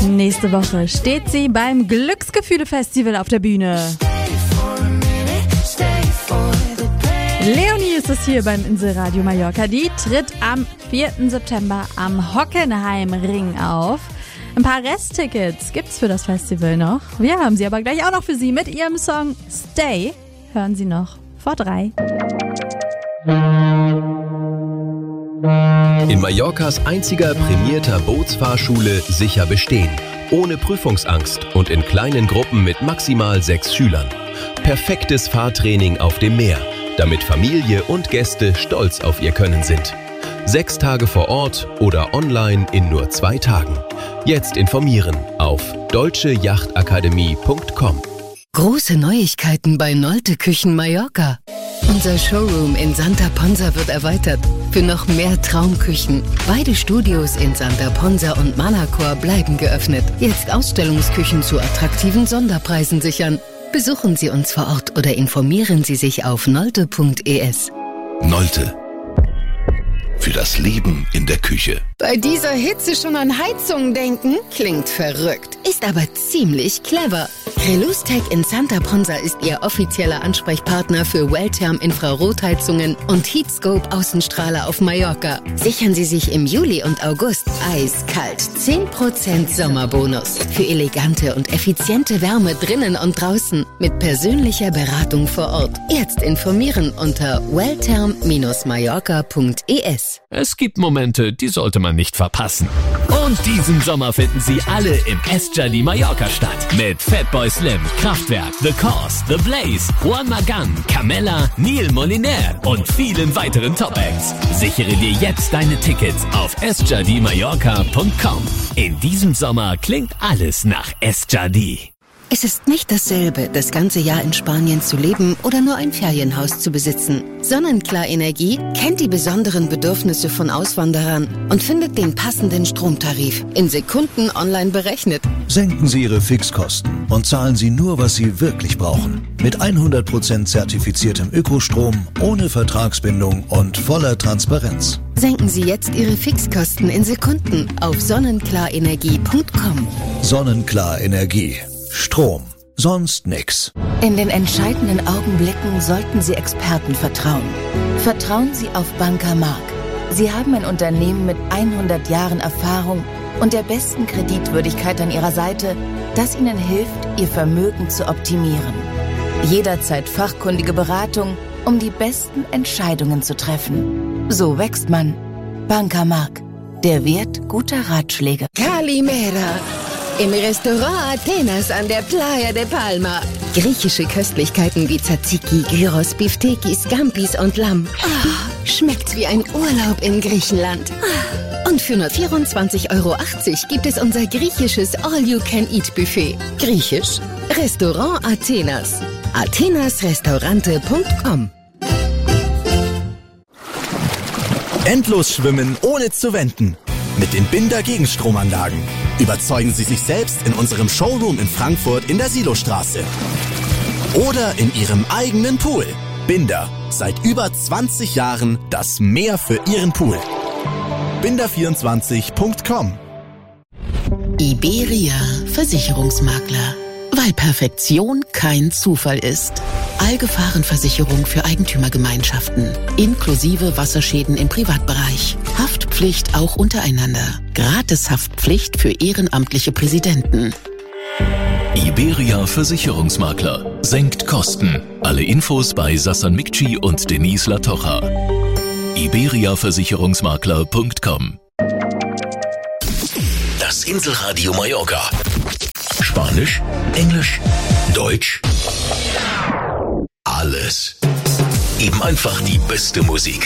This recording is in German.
Nächste Woche steht sie beim Glücksgefühle-Festival auf der Bühne. Leonie ist es hier beim Inselradio Mallorca. Die tritt am 4. September am Hockenheimring auf. Ein paar Resttickets gibt's für das Festival noch. Wir haben sie aber gleich auch noch für Sie mit ihrem Song Stay. Hören Sie noch vor 3. In Mallorcas einziger prämierter Bootsfahrschule sicher bestehen. Ohne Prüfungsangst und in kleinen Gruppen mit maximal 6 Schülern. Perfektes Fahrtraining auf dem Meer, damit Familie und Gäste stolz auf ihr Können sind. 6 Tage vor Ort oder online in nur 2 Tagen. Jetzt informieren auf deutscheachtakademie.com. Große Neuigkeiten bei Nolte Küchen Mallorca. Unser Showroom in Santa Ponsa wird erweitert für noch mehr Traumküchen. Beide Studios in Santa Ponsa und Manacor bleiben geöffnet. Jetzt Ausstellungsküchen zu attraktiven Sonderpreisen sichern. Besuchen Sie uns vor Ort oder informieren Sie sich auf nolte.es. Nolte. Für das Leben in der Küche. Bei dieser Hitze schon an Heizungen denken? Klingt verrückt, ist aber ziemlich clever. Relustech in Santa Ponsa ist Ihr offizieller Ansprechpartner für Welltherm Infrarotheizungen und Heatscope Außenstrahler auf Mallorca. Sichern Sie sich im Juli und August eiskalt 10% Sommerbonus für elegante und effiziente Wärme drinnen und draußen mit persönlicher Beratung vor Ort. Jetzt informieren unter welltherm-mallorca.es. Es gibt Momente, die sollte man nicht verpassen. Und diesen Sommer finden Sie alle im Esjali Mallorca statt. Mit Fatboy Slim, Kraftwerk, The Cause, The Blaze, Juan Magan, Camella, Neil Moliner und vielen weiteren Top-Acts. Sichere dir jetzt deine Tickets auf esjadimallorca.com. In diesem Sommer klingt alles nach Esjali. Es ist nicht dasselbe, das ganze Jahr in Spanien zu leben oder nur ein Ferienhaus zu besitzen. Sonnenklar Energie kennt die besonderen Bedürfnisse von Auswanderern und findet den passenden Stromtarif in Sekunden online berechnet. Senken Sie Ihre Fixkosten und zahlen Sie nur, was Sie wirklich brauchen. Mit 100% zertifiziertem Ökostrom, ohne Vertragsbindung und voller Transparenz. Senken Sie jetzt Ihre Fixkosten in Sekunden auf sonnenklarenergie.com. Sonnenklar Energie. Strom. Sonst nix. In den entscheidenden Augenblicken sollten Sie Experten vertrauen. Vertrauen Sie auf Banca Mark. Sie haben ein Unternehmen mit 100 Jahren Erfahrung und der besten Kreditwürdigkeit an Ihrer Seite, das Ihnen hilft, Ihr Vermögen zu optimieren. Jederzeit fachkundige Beratung, um die besten Entscheidungen zu treffen. So wächst man. Banca Mark. Der Wert guter Ratschläge. Calimera. Im Restaurant Athenas an der Playa de Palma. Griechische Köstlichkeiten wie Tzatziki, Gyros, Biftekis, Scampis und Lamm. Oh, schmeckt wie ein Urlaub in Griechenland. Und für nur 24,80 € gibt es unser griechisches All-You-Can-Eat-Buffet. Griechisch? Restaurant Athenas. athenasrestaurante.com. Endlos schwimmen, ohne zu wenden. Mit den Binder Gegenstromanlagen. Überzeugen Sie sich selbst in unserem Showroom in Frankfurt in der Silostraße. Oder in Ihrem eigenen Pool. Binder. Seit über 20 Jahren das Meer für Ihren Pool. Binder24.com. Iberia Versicherungsmakler. Weil Perfektion kein Zufall ist. Allgefahrenversicherung für Eigentümergemeinschaften. Inklusive Wasserschäden im Privatbereich. Haftpflicht auch untereinander. Gratis-Haftpflicht für ehrenamtliche Präsidenten. Iberia Versicherungsmakler. Senkt Kosten. Alle Infos bei Sassan Mikci und Denise Latocha. iberiaversicherungsmakler.com. Das Inselradio Mallorca. Spanisch, Englisch, Deutsch. Alles. Eben einfach die beste Musik.